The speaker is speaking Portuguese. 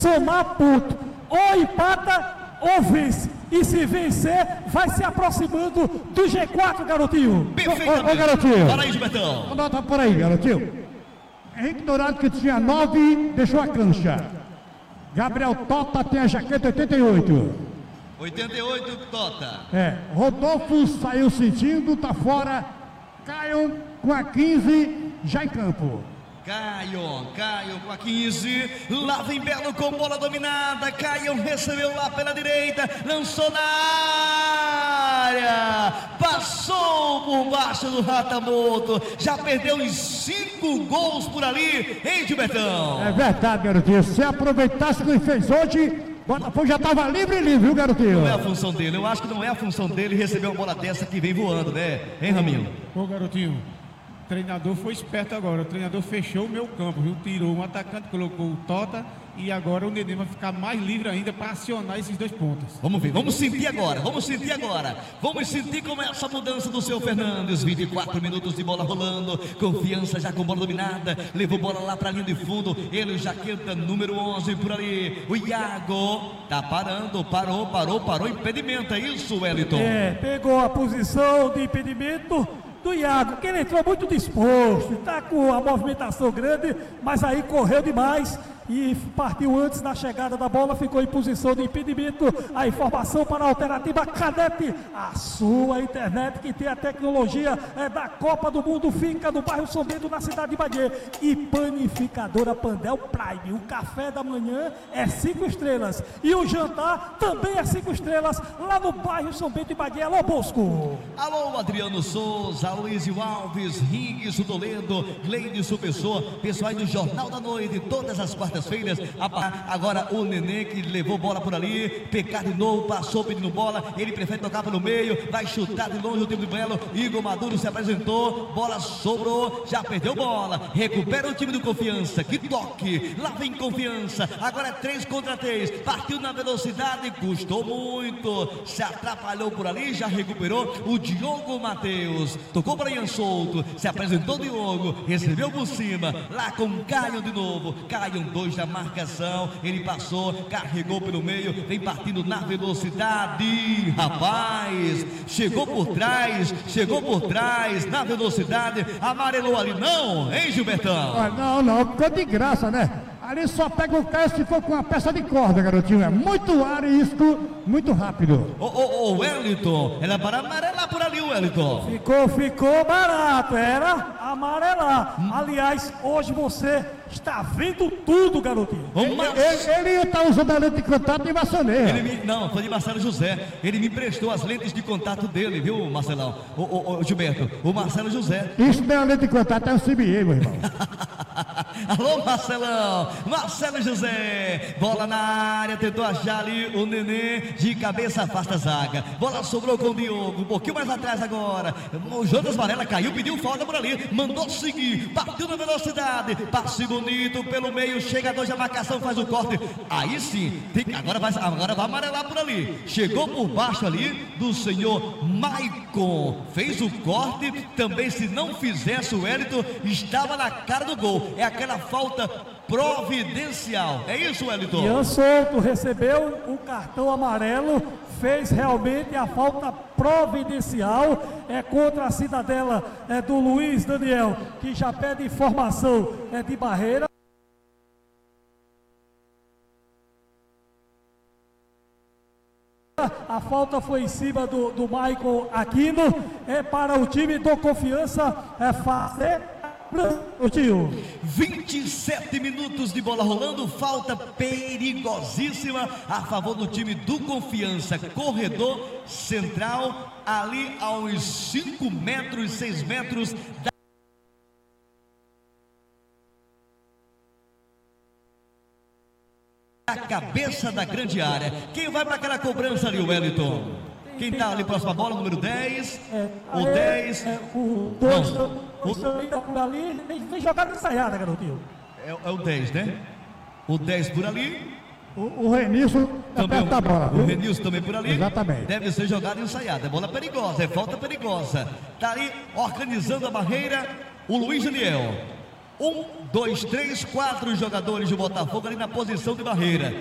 somar ponto, ou empata ou vence. E se vencer, vai se aproximando do G4, garotinho. Perfeitamente. Ô, garotinho. Fala aí, Gilbertão. Anota por aí, garotinho. Henrique Dourado, que tinha 9, deixou a cancha. Gabriel Tota tem a jaqueta 88. 88, Tota. Rodolfo saiu sentindo, tá fora. Caio com a 15, já em campo. Caio com a 15, lá vem Belo com bola dominada, Caio recebeu lá pela direita, lançou na área, passou por baixo do Ratamoto, já perdeu uns 5 gols por ali, hein, Gilbertão? É verdade, garotinho, se aproveitasse o que ele fez hoje, o Botafogo já estava livre, viu, garotinho? Não é a função dele, eu acho que não é a função dele receber uma bola dessa que vem voando, né, hein, Raminho? Ô, garotinho, o treinador foi esperto agora, o treinador fechou o meu campo, viu? Tirou um atacante, colocou o Tota e agora o Nenê vai ficar mais livre ainda para acionar esses 2 pontos. Vamos ver, vamos sentir agora, vamos sentir como é essa mudança do seu Fernandes. 24 minutos de bola rolando, Confiança já com bola dominada, levou bola lá para a linha de fundo, ele, jaqueta número 11 por ali, o Iago tá parando, parou, impedimento, é isso, Wellington? Pegou a posição de impedimento do Iago, que ele entrou muito disposto, está com a movimentação grande, mas aí correu demais e partiu antes da chegada da bola, ficou em posição de impedimento. A informação para a alternativa Cadete, a sua internet que tem a tecnologia da Copa do Mundo, fica no bairro São Bento, na cidade de Bagé. E panificadora Pandel Prime, o café da manhã é 5 estrelas e o jantar também é 5 estrelas lá no bairro São Bento de Bagé. Alô, Bosco. Alô, Adriano Souza, Aloysio Alves, Ringues, Toledo, Gleidson Pessoa, pessoal do Jornal da Noite, todas as quartas-feiras. Agora o Nenê que levou bola por ali, pecar de novo, passou pedindo bola, ele prefere tocar pelo meio, vai chutar de longe o time do Belo. Igor Maduro se apresentou, bola sobrou, já perdeu bola, recupera o time do Confiança, que toque, lá vem Confiança, agora é 3 contra 3, partiu na velocidade, custou muito, se atrapalhou por ali, já recuperou o Diogo Matheus, tocou para Ian Souto, se apresentou Diogo, recebeu por cima, lá com Caio de novo, Caio 2 da marcação, ele passou, carregou pelo meio, vem partindo na velocidade, rapaz, chegou por trás, na velocidade, amarelou ali, não, hein, Gilbertão? Não, ficou de graça, né? Ali só pega o Caio se for com uma peça de corda, garotinho, é muito arisco, muito rápido. Ô, Wellington, era para amarelar por ali, Wellington. Ficou barato, era amarelar. Aliás, hoje você está vendo tudo, garotinho. Ele está usando a lente de contato de maçoneira. Não, foi de Marcelo José. Ele me emprestou as lentes de contato dele, viu, Marcelão? Ô, Gilberto, o Marcelo José. Isso não é uma lente de contato, é um CBA, meu irmão. Alô, Marcelo José, bola na área, tentou achar ali o Nenê, de cabeça afasta a zaga, bola sobrou com o Diogo, um pouquinho mais atrás agora, o Jonas Varela caiu, pediu falta por ali, mandou seguir, partiu na velocidade, passe bonito pelo meio, chega dois, a marcação faz o corte, aí sim, agora vai amarelar por ali, chegou por baixo ali do senhor Maicon, fez o corte, também se não fizesse o Wellington, estava na cara do gol, é aquela falta providencial, é isso, Wellington? Ian Souto recebeu o cartão amarelo, fez realmente a falta providencial, é contra a Cidadela do Luiz Daniel, que já pede informação de barreira. A falta foi em cima do Michael Aquino, para o time do Confiança fazer. 27 minutos de bola rolando, falta perigosíssima a favor do time do Confiança, corredor central, ali a uns 5 metros, 6 metros da cabeça da grande área. Quem vai para aquela cobrança ali, Wellington? Quem está ali próximo à bola, número 10? O 10? O 2 ali, tem jogada ensaiada, garotinho. É o 10, né? O 10 por ali. O Renilson também da bola. O Renilson também por ali. Exatamente. Deve ser jogada ensaiada. É bola perigosa, é falta perigosa. Está ali organizando a barreira o Luiz Daniel. 1, 2, 3, 4 jogadores do Botafogo ali na posição de barreira.